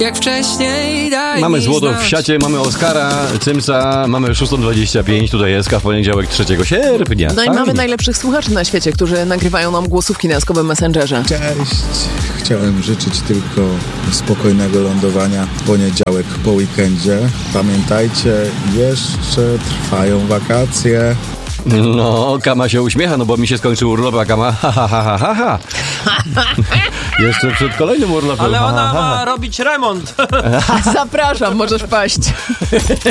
jak wcześniej, daj Mamy mi złoto znać. w siacie, mamy Oscara, Cymsa, mamy 6.25, tutaj jest w poniedziałek 3 sierpnia. No i Fajnie. mamy najlepszych słuchaczy na świecie, którzy nagrywają nam głosówki na Jaskowym Messengerze. Cześć. Chciałem życzyć tylko spokojnego lądowania w poniedziałek po weekendzie. Pamiętajcie, jeszcze trwają wakacje. No, Kama się uśmiecha, no bo mi się skończył urlop, a Kama ha, ha, ha, ha, ha. Jeszcze przed kolejnym urlopem. Ale ha, ona ha, ha. ma robić remont. Zapraszam, możesz paść.